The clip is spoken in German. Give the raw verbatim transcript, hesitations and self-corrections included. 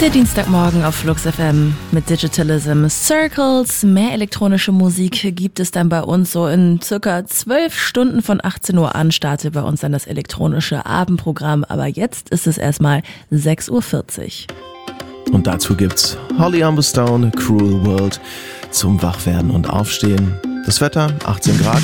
Der Dienstagmorgen auf Flux F M mit Digitalism Circles. Mehr elektronische Musik gibt es dann bei uns so in circa zwölf Stunden von achtzehn Uhr an. Startet bei uns dann das elektronische Abendprogramm. Aber jetzt ist es erstmal sechs Uhr vierzig. Und dazu gibt's Holly Humberstone, Cruel World zum Wachwerden und Aufstehen. Das Wetter achtzehn Grad.